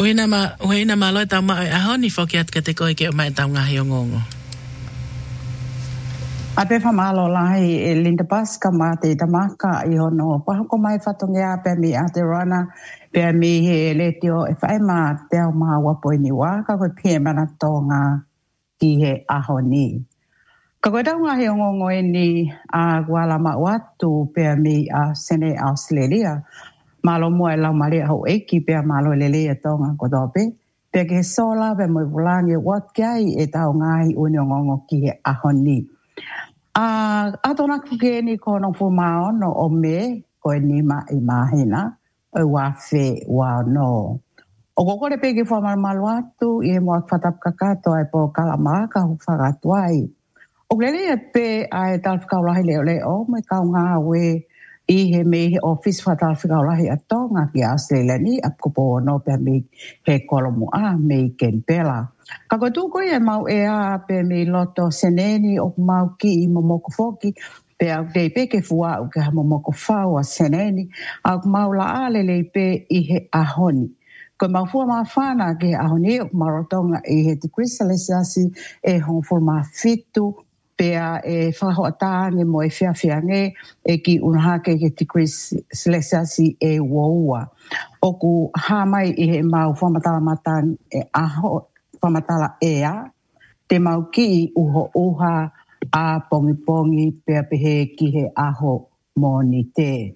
Uina malo tau mai ahoni foki at kate koe ke o mai tau ngahi o ngongo. A pe whamalo lahi e Linda Pasca ma te tamaka I hono. Pahako mai whatongea pe mi a te rana pe mi he le teo e whae ma te au maa wapo I ni waka koe pie mana tonga ki he ahoni. Ka koe tau ngahi o ngongo e ni a guala ma watu pe mi a Sene Australia. Malo mua e lau maria hau eki pe malo lele e tonga kodope. Pe ke sola pe moi vulangi wat kiai e tau ngahi uni o ngongo ki he ahoni. Atona kuke ni kono fumao no o me koe ni ma I mahina o wafe wa no. O kokore pe ke fumar malu atu I mua fatap kakato ai po kalamaka hu whakatuai. O lele e pe ai talfikaulahi leo leo me kau ngā we I he me he office whatalfikaulahi atonga ki Australia ni apkopo no pe me he kolomu a me Kempela. Ka ko tu ko e mau e a pe me loto seneni o mau ki I momoko foki pe au te pe ke fua o ke momoko fau a seneni au mau la ale le pe I he ahoni. Ko mau fua ma fana ke ahoni o marotonga I he te krisalesiasi e hon forma fitu pea e whahoatange mo e whiawhiange e ki unahake ke te krisalesiasi e woua. Oku hamai I he mau whamatala matan e aho pamatala ea, te mau ki uho uha a pongi pongi pea pehe ki he aho mo ni te.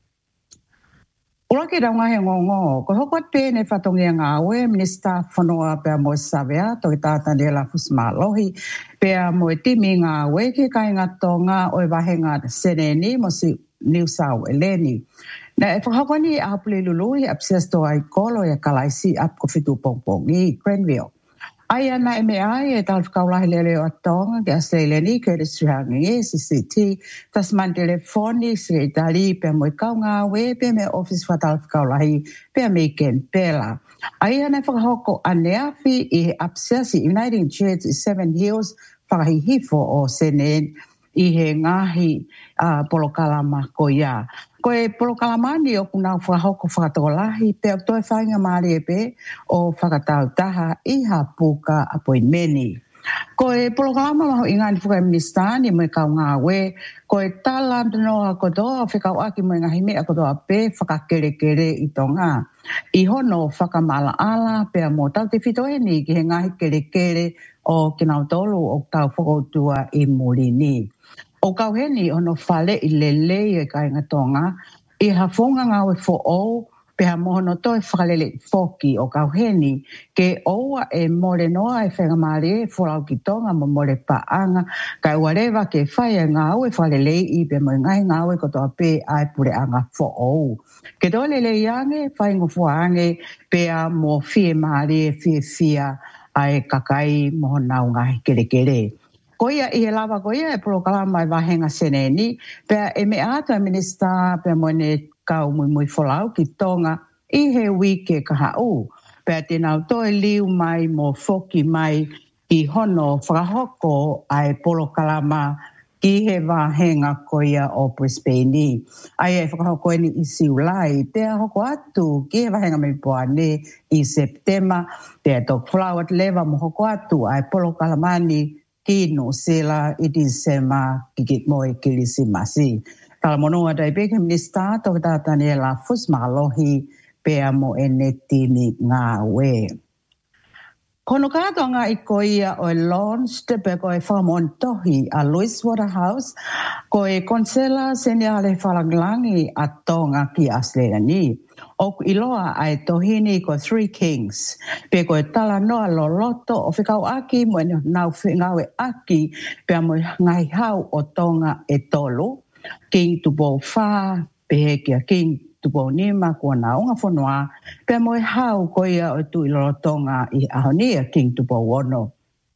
Ura ke raunga he ngongo, ko hoko te ne whatongia ngā ue, Minister whanoa pea mo savea, to ki tāta ne la fusmalohi, pea mo e timi ngā ue ke kai ngā tonga o e wahenga seneni mo si New South Eleni. Na e whakako ni a hapule lului apsias to ai kolo e kalaisi ap ko fitu pongpongi, Grenville. Ai ana e me ai e talfikaulahi lele o atonga ke Australia ni ke re suhangi CCT tasman telefoni se itali pe mo kau ngā we pe me office wa talfikaulahi pe me Kempela. Ai ana whakahoko aneafi I apsiasi Uniting Church 7 Hills whakahihifo o Senen I he ngahi polokalama ko ia. Ko e polokalamani o kuna whakahoko whakatolahi pe o toi whainga maari e pe o whakatau taha I ha puka appointmenti. Ko e polokalama maho I ngāni whukai ministani mo e kau ngā we, ko e tala noa kodoa whikau aki mo e ngahi mea kodoa pe whakakere I tonga. I hono whakamala ala pe mo tau te whitoeni ki he ngahi kere o kinautolu o tau whakautua I Murini. O kauheni ono whale I lele e kai ngatonga, I hafonga ngawe fo o, pe ha mohono toi whakalele foki o kauheni, ke oua e more noa e whengamare e wholau ki tonga mo more paanga, kai warewa ke whaia ngawe whalele I pe mo ngai ngawe kotoa pe ai pure anga fo o. Ke do lele iange, whaingo fuange, pe a mo fie mare e fia ai kakai moho nau ngahi kere. Koia I he lava koia e polokalama I wahenga seneni, pea e me ata minister pea moene kau mui wholau ki tonga I he wike kahau. Pea te nau toe liu mai mo foki mai I hono whakahoko ai polokalama ki he wahenga koia o Brisbane. Ai e whakahoko ni I siulai, pea hoko atu ki he wahenga me poane I September, pea tok flowet leva mo hoko atu ai polokalamani ki no sela I December ki kit moe kilisimasi. Kala monua dai peke minister to tata ne la fusmalohi pea mo eneti ni ngā we. Kono kātonga I koia o e launched pe ko e whamontohi a Louis Waterhouse ko e konsela seniale whalanglangi a tonga ki Australia ni. O iloa ai tohini ko Three Kings. Pe ko e tala noa lo loto o whikau aki mo e nau whingawe aki pe mo ngai hau o tonga e tolu. King tupo wha, pe hekia King tupo nima kua naunga whanua, pe mo e hau koia o tu ilo tonga I ahonia King tupo wono.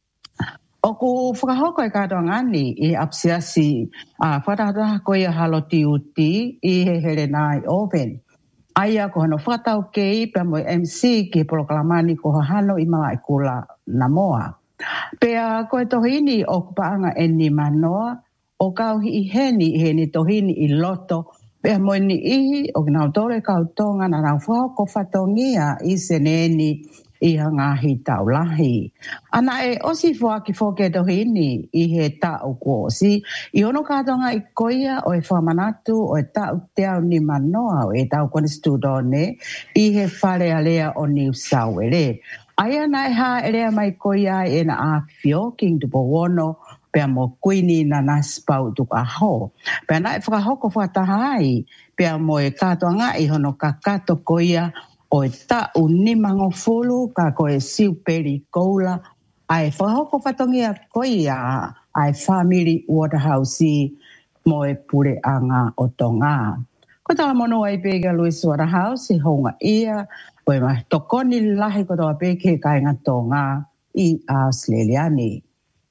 O ku whakahoko e kātoa ngani I apsiasi whatahataha koia haloti uti I he Helenai Oven. Aia ko hano whatau kei pe mo MC ki polokalamani ko hano I malai kula namoa. Pea ko e tohini o kupaanga eni manoa, o kau hi heni tohini I loto Pea mo ni ihi o ngā tore kautonga na rau whako whatongia I seneni I hangahi taulahi. Ana e osi whaki whoke tohini I he tau kuosi. I ono kātonga I koia o e whamanatu o e tau te au ni manoa o e tau kone studone I he whare alea o New South Wales. Aia nai ha elea mai koia e na a whioking tupo wono pea mo kuini na naspau tuka ho. Pea nai whakahoko whatahai pea mo e kātoanga I hono kakato koia o e tau ni mango fulu ka koe siuperi koula ai whakahoko whatongia koia ai family Waterhouse mo e pure anga o tonga. Ko tala mono ai pega Louis Waterhouse I honga ia o e mai tokoni lahi ko toa peke kai ngā tonga I Australiani.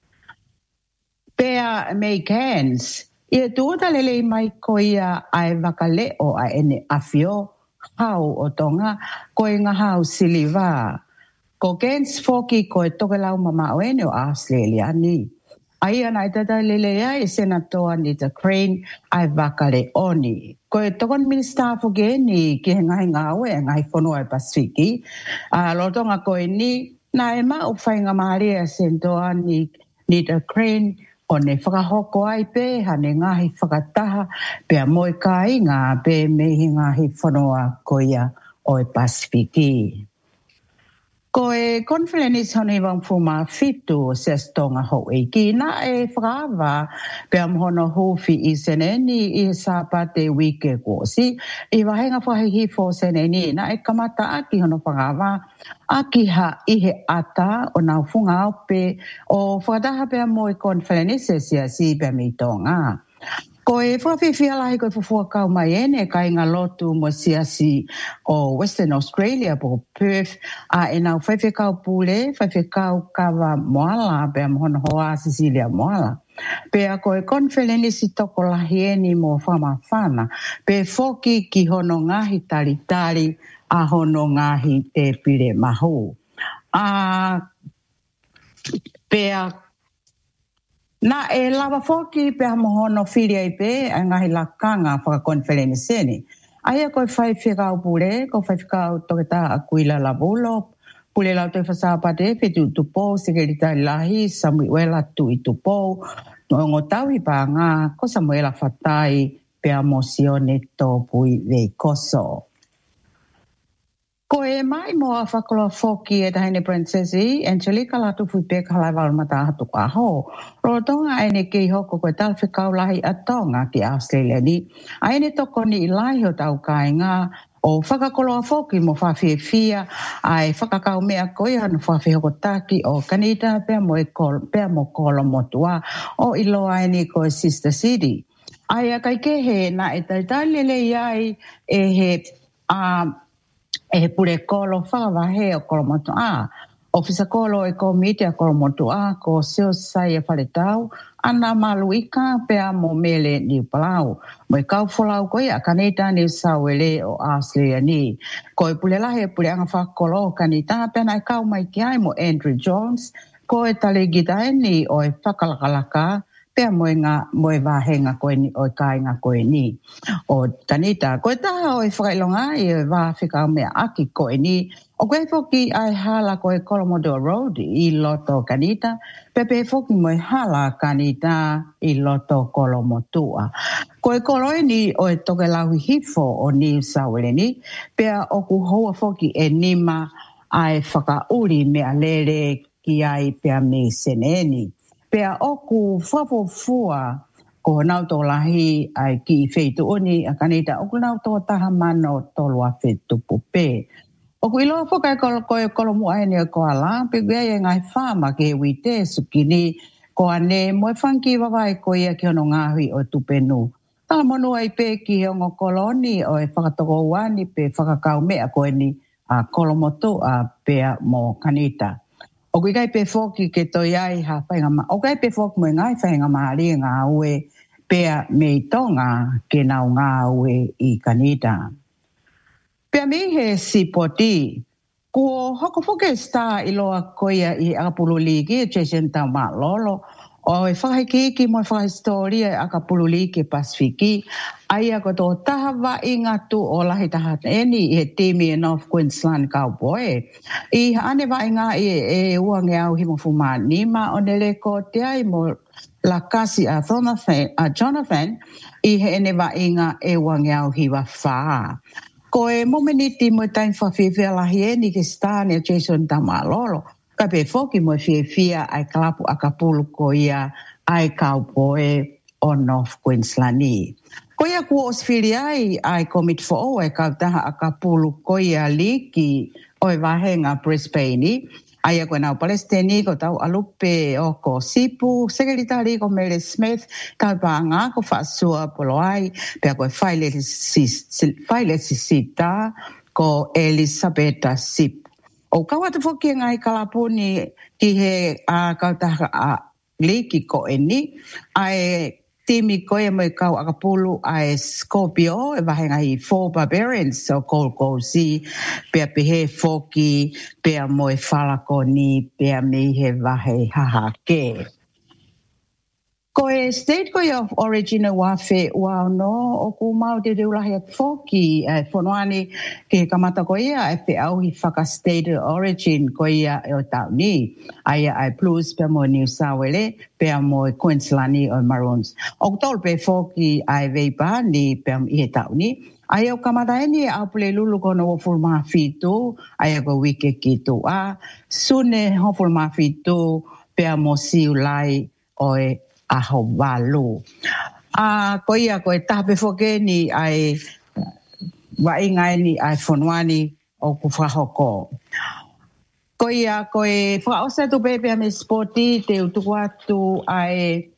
Pea May Cairns, ia tuota lele mai koia ai wakaleo ai ene afio hau o tonga koe ngā hau siliva. Ko Cairns foki koe tokelau mama o ene o Australiani. Aia nai tata lele ai senatoa Nita Crane ai wakaleo ni. Koe tokon minister foki ni ki ngai ngawe ngai whanua e Pasifiki. Lotonga koe ni na e ma upwhainga maria senatoa ni Nita Crane o ne whakahoko ai pe hane ngahi whakataha pea moe ka inga pe mehi ngahi whanua koia o e Pasifiki. Ko e conference honi wang fuma fitu ses tonga ho e ki na e whakawa pea mhono hufi I seneni I sapate wike kosi I wahenga whahihi fo seneni na e kamata aki hono whakawa aki ha ihe ata o nau funga ope o whakataha pea mo e conference sia si pea mi tonga. Ko e whawhiwhia lahi koe whawhakau mai ene kai ngā lotu mo siasi o Western Australia po Perth a e nau whawhikau pule, whawhikau kawa moala pea mohono hoa Cecilia moala. Pea koe konwheleni si toko lahi eni mo whamawhana pe whoki ki hono ngahi tari a hono ngahi te pire mahu. Pea na e lava foki pe mohono firia I pe ngahi lakanga whakakonwheleni seni. Aia koe whaiwhikau pule, ko whaiwhikau toketa akuila labulo, pule lau te whasapate whetu tupo, sekerita lahi, Samuela tu I tupo, no tau I pa ngā, ko Samuela whatai pe mosione tō pui vei koso. Ko e mai moa whakoloa whoki e tahine princesi, Angelica latu fui peka halai walmata hatu ka ho. Rotonga aine kei hoko koe talwhikau lahi atonga ki Australia ni. Aine toko ni I lahi o tau kainga o whakakoloa whoki mo whawhiwhia ai whakakau mea koe hanu whawhihoko taki o kanita pea mo kolo motua o iloa aine koe Sister City. Aia kai kehe na e taitalele iai e he e pure kolo whakawahe o kolo motua. Ofisa kolo e komite a kolo motua ko seo sai e whaletau ana maluika pea mo mele New Palau. Mo e kau wholau koe a kaneta New South Wales o Australia ni. Ko e pule lahe e pule anga whakolo kaneta pea na e kau mai ki ai mo Andrew Jones ko e tale gitae ni o e whakalakalaka pea moe wahenga koe ni o e kāinga koe ni. O kanita, koe taha o e whakailonga I e wāwhika mea aki koe ni. O koe whoki ai hala koe Colomodore Road I loto kanita. Pepe whoki moe hala kanita I loto Kolomotua. Koe koloi ni o e toke lauhi hifo o New South Wales ni. Pea o ku hoa whoki e nima ai whakauri mea lere ki ai pea me seneni. Pea oku whawofua ko nauto lahi ai ki wheitu oni a kanita oku nauto taha mano tolua whetu pupe. Oku iloa whakai koe kolomu aene o koa la, pe gea e ngai whama ke wite sukini ko ane moe whanki wawai ko ia ki ono ngahui o tupenu. Tala monu ai pe ki hongo koloni o e whakatoko uani pe whakakau mea koe ni a kolomotu a pea mo kanita. O kai pe foki ke toi ai ha whainga ma. O kai pe foki mo ngai whainga maari ngā ue pea me tonga ke nau ngā ue I kanita. Pea me he sipoti. Ko hoko foke star I loa koia I Apulu Ligi, Jason Tau Malolo. O e whakakiki mo whakahistoria e Akapululi ke Pasifiki. Aia ko tō taha wa i ngatu o lahi taha eni i he timi e North Queensland Cowboy. I ane wa i ngā e uange au himo fumanima o nele ko te ai mo la kasi a Jonathan i he ene wa i ngā e uange au hiwa whaa. Ko e momeniti mo tain whawhiwhia lahi eni ke stane a Jason Tamalolo. Ka pe foki mo fia ai kalapu Akapulu ko ia ai Cowboy o North Queensland ni. Ko ia kua Australia ai komit fo o e kautaha Akapulu ko ia liki o e wahenga Brisbane ni. Ai ko nau Palestini ko tau alupe o ko sipu sekretari ko Mary Smith ka panga ko fasua poloai pe ko faile sita ko Elizabeth Sip. O kawata foki ngai kalapuni ki he kautaha liki ko eni ai timi ko e mai kau Akapulu ai Scorpio e wahenga i Four Barbarians so Gold Coast pe he foki pe mo e fala ko ni pe me he wahe haha ke ko e state ko of origin wafe wa no o ku mau te ulahi foki fonoani ke kamata ko ia e pe au hi whaka state origin ko ia e o tau ni ai plus pe mo New South Wales pe mo Queensland ni o Maroons o tol pe foki ai veipa ni pe i he tau ni ai o kamata ni au pule lulu ko no fulma fitu ai ko wike ki tu a sune ho fulma fitu pe mo siulai o e aho walu. Ko ia ko e tape foke ni ai waingai ni ai fonuani o ku whahoko. Ko ia ko e whaosa tu pepe ame sporti te utuku atu ai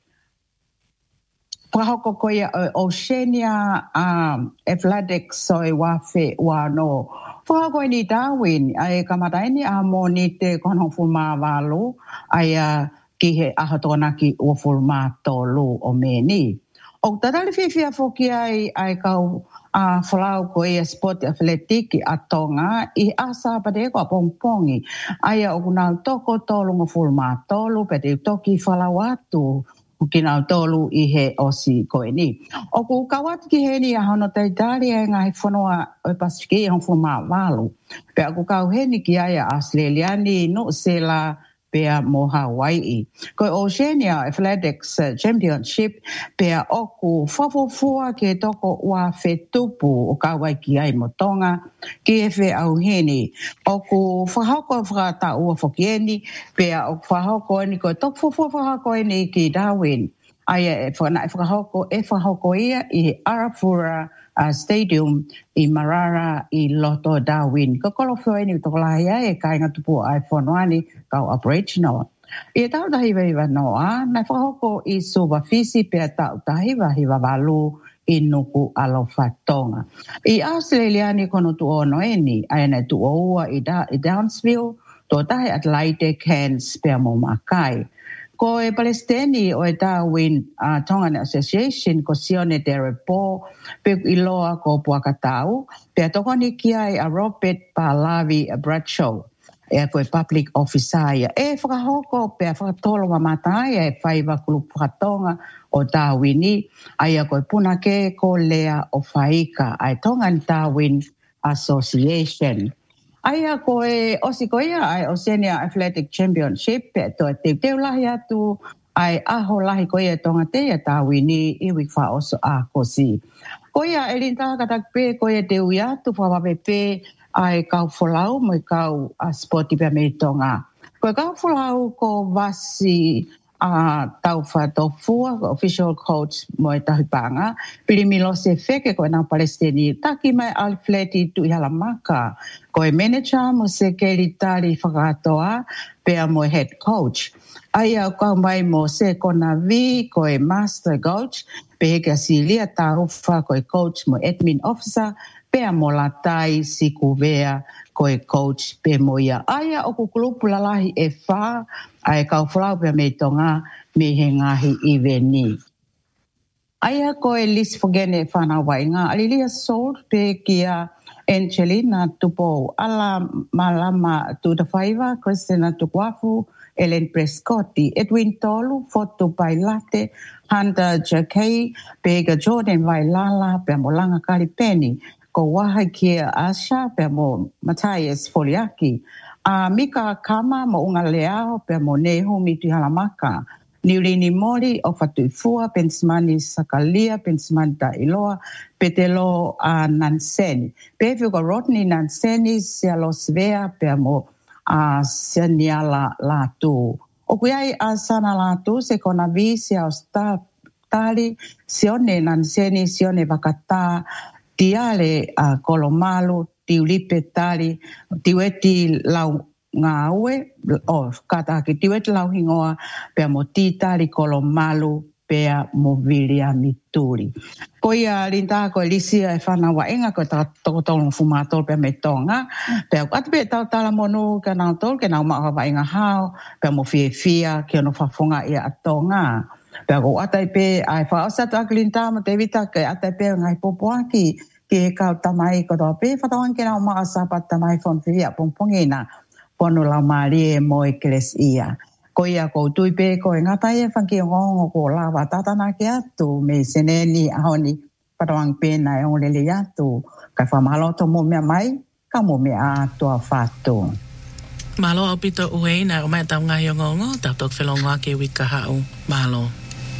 whahoko ko ia Oceania Athletics so e wafe wano. Whahoko ni Darwin ai kamatai ni amoni te konhofu maa walu ai ki he ahatona ki o fulma tolu o meni. O tatali fifia foki ai kau whalau ko e sport athletic a tonga i asa pate ko a pongpongi. Ai o kunau toko tolu ngo fulma tolu pete toki whalau atu ki nau tolu i he osi ko e ni. O ku kawat ki he ni a hono taitari e ngai whanua o Pasifiki e hon fulma walu. Pe a ku kau he ni ki ai a Australiani no sela pea mo Hawaii. Ko Oceania Athletics Championship pea oku whawhawhua ke toko ua whetupu o kawai ki ai mo tonga ki e whe au heni. Oku whahoko whakata ua whokieni pea oku whahoko ni ko toko whahoko ni ki Darwin. Ai e whahoko ia i Arafura Stadium i Marara i Loto Darwin. Ko kolo whioi ni toko lahia e kai ngatupu ai whonoani kau Aboriginal. I tau tahiwa noa, na whahoko i Suvafisi pia tau tahiwa walu i nuku alofatonga. I Australiani kono tu ono eni, aina tu oua i Downsville, to tahi Adelaide Cairns pia mo makai. Ko e Palestini o e Darwin Tongan Association ko Sione Derepo pe iloa ko Puakatau pe toko ni kia a Robert Pahlavi Bradshaw e ko e public officer e whakahoko pe whakatolo mamatai e whaiva kulu Pukatonga o Darwin ni ai ko e punake ko Lea o Whaika ai Tongan Darwin Association. Aia ko e osikoia ai Oceania Athletic Championship pe to te lahi atu ai aho lahi ko e tonga te Tawini i wikfa oso a kosi. Ko ia elinta kata pe ko e te uiatu pe ai kau folau mo kau sporti pe me tonga. Ko kau folau ko vasi tau whatofua, official coach mo e tahipanga, pilimilo se feke ko e nā Palestini, taki mai alfleti tu i halamaka, ko e manager mo se keli tari whakatoa, pea mo head coach. Ai au kau mai mo se kona vi, ko e master coach, pe heke asilia tarufa ko e coach mo admin officer, pea mo latai si kuvea ko e coach pe mo ia. Aia o kukulupu lalahi e wha, ai kau whalau pe me tonga me he ngahi i veni. Aia ko e lis fogene whanau wainga, alilia sold pe kia Angelina Tupo, Ala Malama Tudafaiva, Christina Tuquafu, Ellen Prescotti, Edwin Tolu, Foto Bailate, Hunter Jakei, Bega Jordan Vailala, Pemolanga Kalipeni, Ko Wahakia Asha, Pemo Matthias Foliaki, Mika Kama, Mounga Leao, Pemo Nehu Miti Halamaka, Niulini Mori, Ofatuifua, Pensmani Sakalia, Pensmanta Iloa, Petelo Nanseni. Pevuga Rodney Nanseni, Sialosvea, Pemo Seniala Latu. Okuiai Sana Latu, Sekona Visia, Tali, Sione Nanseni, Sione Vakata, Tiale Kolomalu, Tiulipe Tali, Tiweti Lau. Ngawe o kata ki tiwet lau hingoa pe mo tita li Kolomalu pe mo vilia mituri. Ko ia linta ko Elisia e whana wa inga ko ta tokotolong fumatol pe me tonga pe at pe tau tala monu ka nau tol ke nau maa wa inga hao pe mo fia ke no fafonga ia atonga pe ko atai pe ai fa osa ta linta mo te vita ke atai pe ngai popoaki ke ka tamai ko do pe fatawan ke nau maa sapat tamai fon fia pompongina pono la marie mo eklesia. Ko ia ko tuipe ko ngata e whanki ngongo ko lawa tatana ke atu me seneni ahoni parawang pena e olele atu ka whamalo to mo mea mai ka mo mea atua whatu. Malo au pito uei na o mai tau ngai o ngongo tau tok whelongoa ke wika hau. Malo.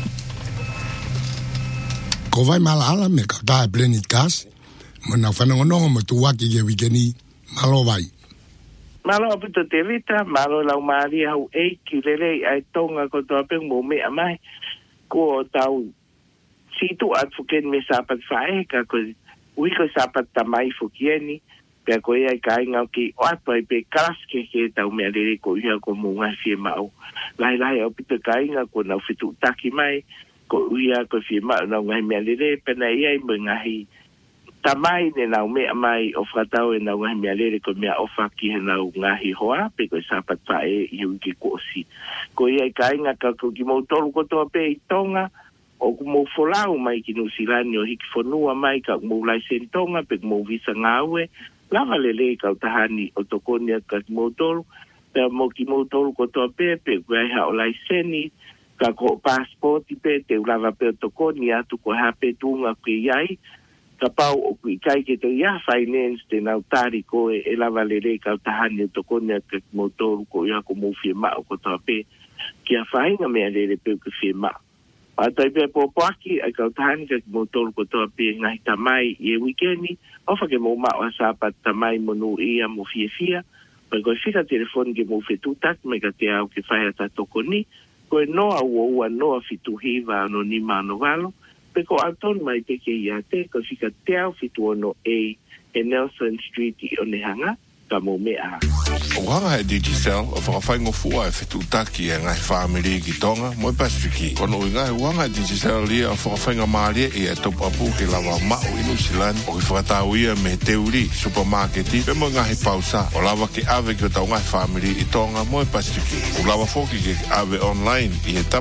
Ko vai malaala me ka tae plenit gas mo na whanongonongo mo tuwaki ke wikeni malo vai. Malo apito te rita, malo lau maari hau ki lele ai tonga ko toa peng mo mea mai. Ko tau situ at fuken me sapat fae ka ko ui ko sapat tamai fukieni. Pea ko ai kai ngau ki o ato ai pe kalaske ke tau mea lele ko ia ko mo ngai fie mau. Lai apito kai ngau ko nau fitu taki mai. Ko ia ko fie mau nau ngai mea lele pena iai mo ngahi. Tamai ne nau mea mai o whatau e nau ngahi mea lere ko mea ofa ki he nau ngahi hoa pe ko sapat pae i uki kosi. Ko ia i kainga ka ko ki mau tolu kotoa pe i tonga o ku mau folau mai ki Nusilani o hiki whanua mai ka mau laisen tonga pe mau visa ngawe lava lele ka utahani o tokonia ka ki mau tolu pe mau ki mau tolu kotoa pe kuai ha o laiseni ka ko passporti pe te ulava pe o tokonia tu ko hape tunga ki iai ka pau o kui kai ke te ia finance te nau tari ko e lava lere ka tahani o tokonia ke motoru ko ia ko mou fie mao ko toa pe ki a whainga mea lere pe ke fie mao. Atai pe popoaki ai ka tahani ke motoru ko toa pe ngahi tamai i e wikeni ofa ke mou mao a sapat tamai monu ia mo fie fia pa ko fika telefoni ke mou fetutak me ka te au ke whaia ta tokoni ko e noa ua noa fitu hiva no ni mano valo pe ko aton mai te ke ia te ko fika te au fitu ono e Nelson Street i Onehanga ka mo mea. O hanga he Digicel o whakawhaingo fua e whetu taki e ngai whaamiri ki tonga mo i Pasifiki. Kono i ngai wanga he Digicel lia o whakawhainga maalia i e top apu ke lawa mao i Nusilani o ki whakatau ia me teuri supermarketi pe mo ngai pausa o lawa ke ave ki o tau ngai whaamiri i tonga mo i Pasifiki. O lawa foki ke ave online i he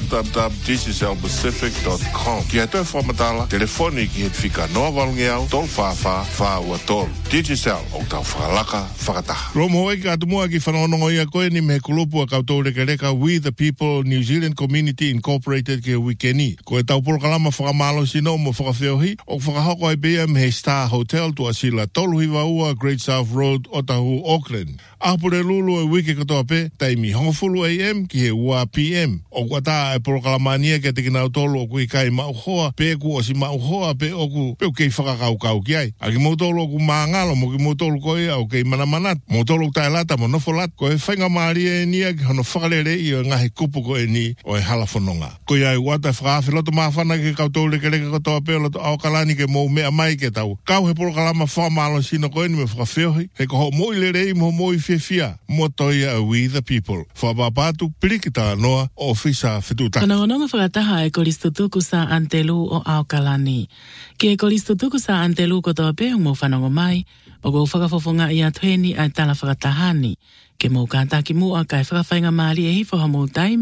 www.digicelpacific.com. Ki he toi whamatala, telefoni ki he whika noa walngeau, tol whawha, whaua tol. Digicel o tau whakalaka, whakataha. Romo hoi ka atumua ki whanonongo ia koe ni me kulupu a koutou reka We the People New Zealand Community Incorporated ke wikeni. Ko e tau polokalama whakamalo sino mo whakawhiohi o whakahoko ai bea me he Star Hotel tua sila tolu hiwa ua Great South Road, Otahu, Auckland. Ahapure lulu e wike katoa pe, taimi hongofulu AM ki he ua PM. O kuata e polokalamania ke te kinau tolu o kui kai mauhoa, pe ku o si mauhoa pe oku peu kei whakakaukau ki ai. A ki mautolu o ku maangalo mo ki mautolu koe au kei manamanat. Mautolu tai lata mo nofolat ko e whainga maari e nia ki hono whakalere i o ngahi kupu ko e ni o e halafononga. Ko ia i wata whakawhiloto mawhana ke koutou reke katoa pe o loto aukalani ke mou mea mai ke tau. Kau he polokalama whamalo sino ko e ni me whakawhiohi. He ko ho moi lere i mo moi fia mo toia We the People. Whabapatu pirikita noa o fisa whituta. Whanongononga whakataha e koristutuku sa Antelu o Aukalani. Ki e koristutuku sa Antelu ko toa pe mo whanongo mai o go whakafofonga i a tueni ai tala whakatahani. Ke mou kātaki mua kai whakawhainga maari e hifo ha mou taimi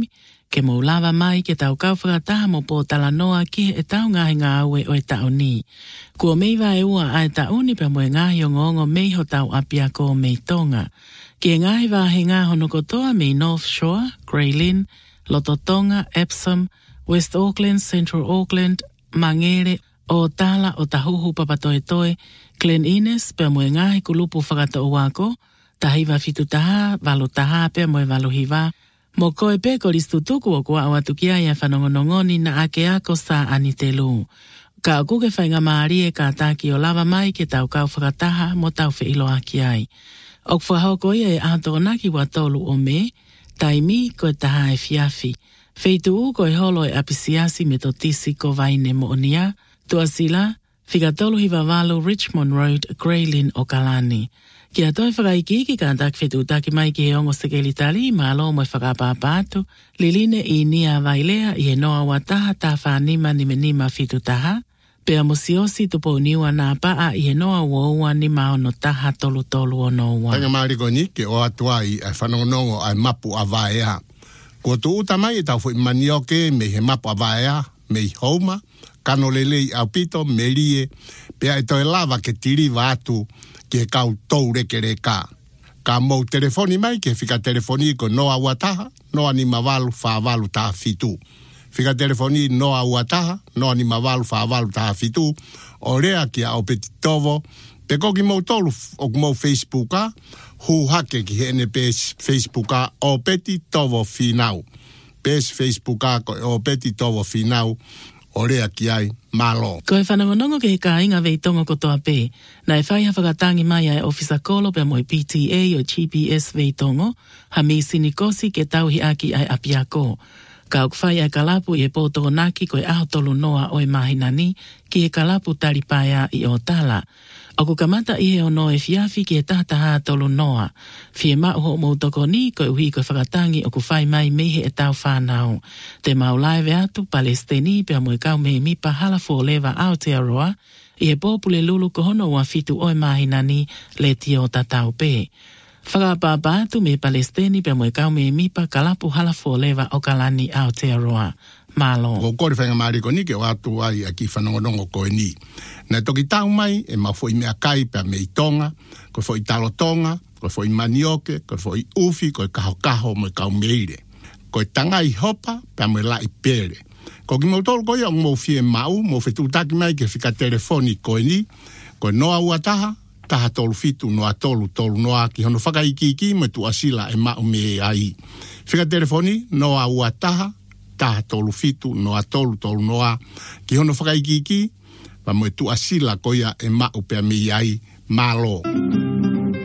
Ke mo lava mai ke tau kau whakataha mo po tala noa ki e tau ngahi ngā aue o e tau ni. Kua meiwa e ua a e tau ni pe mo e ngahi o ngongo mei ho tau apia ko mei tonga. Ke ngahi wahe ngā hono kotoa mei North Shore, Greylin, Lototonga, Epsom, West Auckland, Central Auckland, Mangere, o tala o tahuhu papatoetoe, Glen Innes pe mo e ngahi kulupu whakata o wako, tahiwa fitu taha, valo taha pe mo e valo hiwa, mo koe pe ko listutuku o kua o atukia ia whanongonongoni na ake ako sa anitelu. Ka o kuke whainga maari e ka tāki o lava mai ke tau kau whakataha mo tau whiilo aki ai. O kwhahoko ia e ato naki wa tolu o me, taimi koe taha e fiafi. Feitu u koe holo e apisiasi me to tisi ko vaine mo onia, tuasila, whikatolu hiwa walo Richmond Road, Greylin o Kalani. Kia toi whakaiki ka tak whetu taki mai ki he ongo sekeli tali, ma alo mo whakapapatu, liline i nia vailea i he noa wataha ta whanima ni menima fitu taha, pea musiosi tupo niwa nā paa i he noa woua ni maono taha tolu tolu o noa. Tanga mariko ni ke o atua i a whanongonongo ai mapu a vaea. Ko tu uta mai e tau fo i manioke me he mapu a vaea, me i houma, kano lelei au pito, me rie, pea e toi lava ke tiri vātu, ke kau tau reke reka. Ka mou telefoni mai ke whika telefoni ko noa wataha, noa ni mawalu whawalu taha fitu. Whika telefoni noa wataha, noa ni mawalu whawalu taha fitu, o rea ki a o peti tovo, pe koki mou tolu o mou Facebooka, hu hake ki hene pes Facebooka o peti tovo finau. Pes Facebooka o peti tovo finau, orea ki ai malo. Ko e whanongonongo ke he ka inga vei tongo kotoa pe, na e whaiha whakatangi mai ai ofisa kolo pe moi PTA o GPS vei tongo, ha mi sinikosi ke tauhi aki ai apiako. Ka ok whai ai kalapu i e pōtoko naki ko e aho tolu noa o e mahinani ki e kalapu taripaya i o tala. Oku kamata i he ono e fiafi ki e tahataha tolu noa. Fie mauho mo toko ni ko e uhi ko whakatangi oku whai mai mehe e tau whanau. Te maulaive atu Palestini pia mo e kau mehe mipa halafo lewa Aotearoa i e pōpule lulu ko hono wa fitu o e mahinani le tio tatau pe. Whakapapa atu me Palestini pia mo e kau mehe mipa kalapu halafo lewa o Kalani Aotearoa. Malo. Ko kore whainga mariko ni ke o atu ai a ki whanongonongo koe ni. Nai toki tau mai e ma fo i mea kai pia me i tonga, ko fo i talo tonga, ko fo i manioke, ko fo i ufi, ko i kaho mo i kau meire. Ko i tanga i hopa pia mo i la i pere. Ko ki mo tolu koe o mo fie mau, mo fetu taki mai ke whika telefoni koe ni, ko noa ua taha tolu fitu noa tolu noa ki hono whakaiki mo tu asila e mau me ai. Whika telefoni noa ua taha tolu fitu noa tolu noa ki hono whakaiki pa mo tu asila koia e mau pia me ai malo.